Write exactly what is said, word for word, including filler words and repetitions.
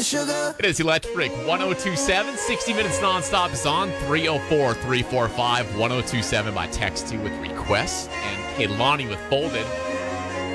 sugar. It is Electric one oh two point seven. sixty minutes nonstop is on. three oh four, three four five, one oh two seven by text to with requests. And Kaylani with Folded.